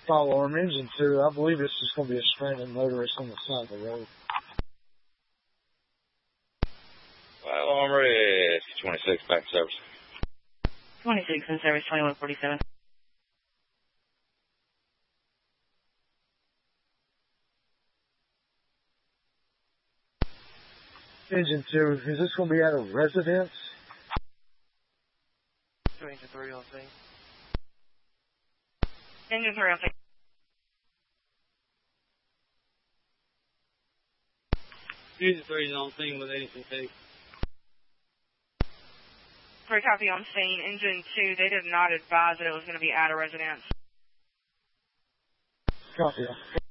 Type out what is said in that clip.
Fire alarm engine 2. I believe it's just going to be a stranded motorist on the side of the road. Fire alarm ready. 26 back to service. 26 in service, 2147. Engine 2, is this going to be at a residence? Engine 3 on scene. Engine 3 on scene. Engine 3 is on scene with anything take. 3 copy on scene. Engine 2, they did not advise that it was going to be at a residence. Copy.